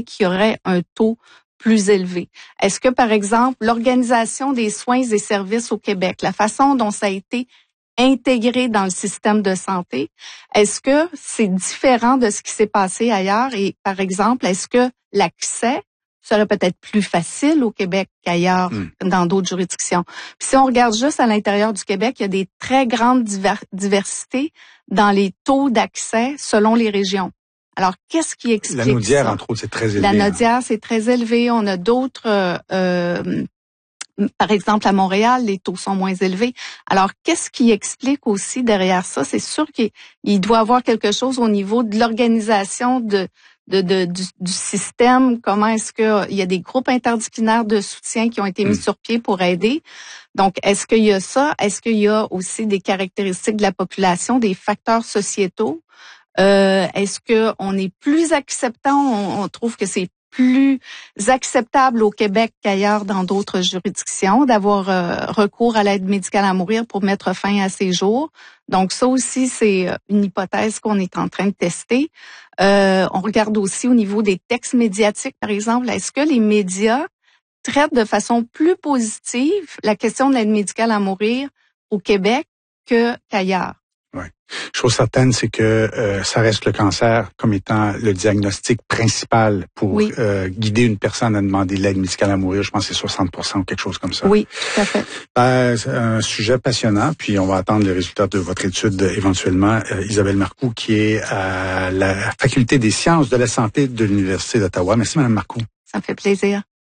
qui auraient un taux plus élevé. Est-ce que, par exemple, l'organisation des soins et services au Québec, la façon dont ça a été intégré dans le système de santé, est-ce que c'est différent de ce qui s'est passé ailleurs? Et, par exemple, est-ce que l'accès serait peut-être plus facile au Québec qu'ailleurs, dans d'autres juridictions? Puis si on regarde juste à l'intérieur du Québec, il y a des très grandes diversités dans les taux d'accès selon les régions. Alors, qu'est-ce qui explique ça? La Naudière, entre autres, c'est très élevé. La Naudière, c'est très élevé. On a d'autres, par exemple, à Montréal, les taux sont moins élevés. Alors, qu'est-ce qui explique aussi derrière ça? C'est sûr qu'il doit y avoir quelque chose au niveau de l'organisation du système. Comment est-ce qu'il y a des groupes interdisciplinaires de soutien qui ont été mis sur pied pour aider? Donc, est-ce qu'il y a ça? Est-ce qu'il y a aussi des caractéristiques de la population, des facteurs sociétaux? Est-ce que on est plus acceptant? On trouve que c'est plus acceptable au Québec qu'ailleurs dans d'autres juridictions d'avoir recours à l'aide médicale à mourir pour mettre fin à ses jours. Donc ça aussi, c'est une hypothèse qu'on est en train de tester. On regarde aussi au niveau des textes médiatiques, par exemple. Est-ce que les médias traitent de façon plus positive la question de l'aide médicale à mourir au Québec qu'ailleurs? Oui. Chose certaine, c'est que ça reste le cancer comme étant le diagnostic principal pour guider une personne à demander l'aide médicale à mourir. Je pense que c'est 60% ou quelque chose comme ça. Oui, tout à fait. C'est un sujet passionnant, puis on va attendre les résultats de votre étude éventuellement. Isabelle Marcoux, qui est à la Faculté des sciences de la santé de l'Université d'Ottawa. Merci, Mme Marcoux. Ça me fait plaisir.